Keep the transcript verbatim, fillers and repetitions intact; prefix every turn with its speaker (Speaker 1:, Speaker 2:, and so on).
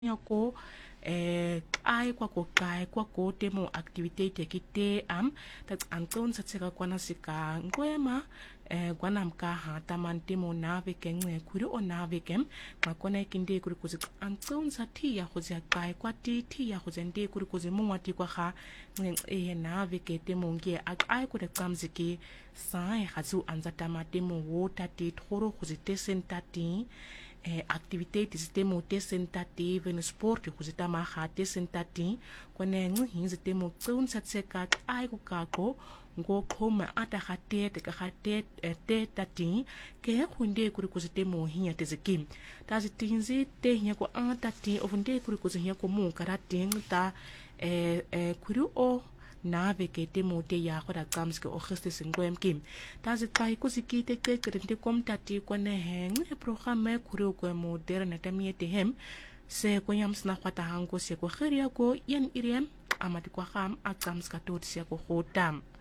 Speaker 1: ko eh ai kwa ko kai kwa ko temo activity ke te am tat anton sa tseka kwana sika ngwema eh kwana mka ha taman temo nave ke ngwe kuri o nave kem makona kinde kuri kuzi anton sa ti ya kuzi kai kwa ti ti ya kuzi nde kuri kuzi mungwati kwa ha eh nave ke temo nge ak ai kuri kamziki sai hazu anzatama temo wota ti thoro kuzi tesen tati eh, activiteiten temo tentative en sport kuzita maha tentative kone ngi temo tsun satseka ai ku kako ngo khoma ata khatet ka khatet te tati ke khunde kuri kuzitemo hiya tezikim tazitinzi te hiya ko atati ovunde kuri kuzihiya ko mu karating ta eh, eh, kuri o nave ke temo te ya khora kamske o khiste singwem kim tazi pai kuzikite ke krente kom tati kone heng e programa kuri ko moderne tamiete hem se ko yam sna khwata hango se ko khiria ko yen iriem amati kwa kham a kamska tot se ko khotam